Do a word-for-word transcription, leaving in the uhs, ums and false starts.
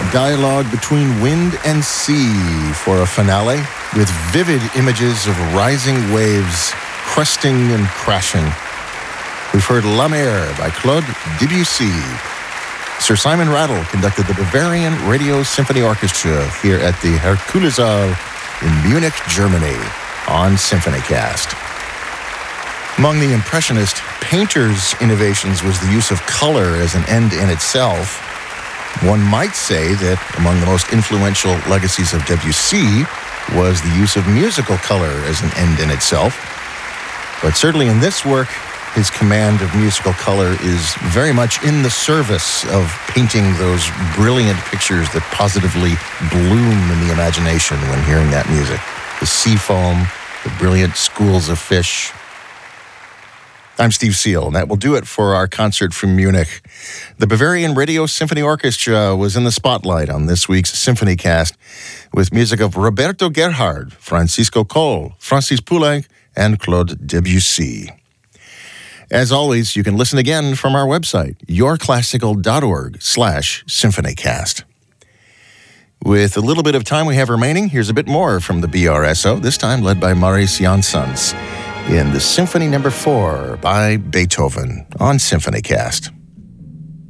Dialogue between wind and sea for a finale with vivid images of rising waves cresting and crashing. We've heard La Mer by Claude Debussy. Sir Simon Rattle conducted the Bavarian Radio Symphony Orchestra here at the Herkulessaal in Munich, Germany on SymphonyCast. Among the Impressionist painters' innovations was the use of color as an end in itself. One might say that among the most influential legacies of Debussy was the use of musical color as an end in itself. But certainly in this work, his command of musical color is very much in the service of painting those brilliant pictures that positively bloom in the imagination when hearing that music. The sea foam, the brilliant schools of fish. I'm Steve Seal, and that will do it for our concert from Munich. The Bavarian Radio Symphony Orchestra was in the spotlight on this week's SymphonyCast with music of Roberto Gerhard, Francisco Coll, Francis Poulenc, and Claude Debussy. As always, you can listen again from our website, yourclassical.org slash SymphonyCast. With a little bit of time we have remaining, here's a bit more from the B R S O, this time led by Marius Jansons, in the Symphony Number Four by Beethoven on SymphonyCast.